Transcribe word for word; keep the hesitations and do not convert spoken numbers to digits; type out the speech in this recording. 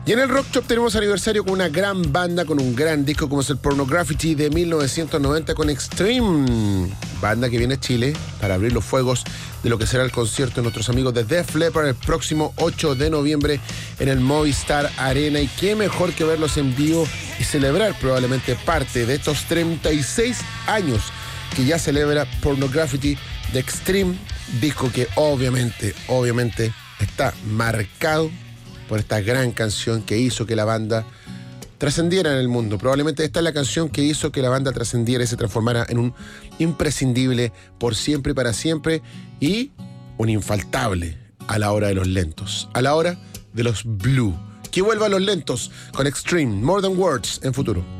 Y en el Rock Shop tenemos aniversario con una gran banda, con un gran disco como es el Pornography de mil novecientos noventa con Extreme. Banda que viene a Chile para abrir los fuegos de lo que será el concierto de nuestros amigos de Def Leppard el próximo ocho de noviembre en el Movistar Arena. Y qué mejor que verlos en vivo y celebrar probablemente parte de estos treinta y seis años que ya celebra Pornography de Extreme, disco que obviamente, obviamente está marcado por esta gran canción que hizo que la banda trascendiera en el mundo. Probablemente esta es la canción que hizo que la banda trascendiera y se transformara en un imprescindible por siempre y para siempre, y un infaltable a la hora de los lentos, a la hora de los blue. Que vuelvan los lentos con Extreme, More Than Words en Futuro.